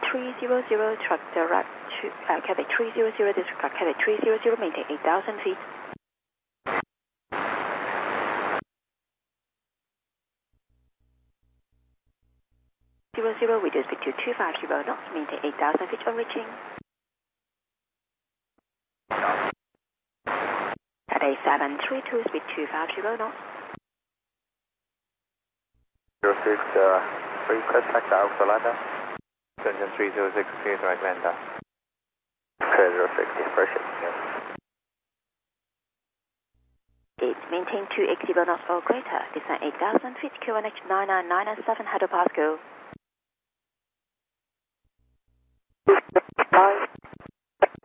300, truck direct to Quebec 300, disregard Quebec 300, maintain 8,000 feet. 00, we do speed to 250 knots, maintain 8,000 feet on reaching. Cathay 732, speed 250 knots. 06, request taxi out for Landa. Engine 306, clear right Landa. 06, depression. It's maintain 280 knots or greater, descend 8,000 feet, QNH 99997, head of Pasco.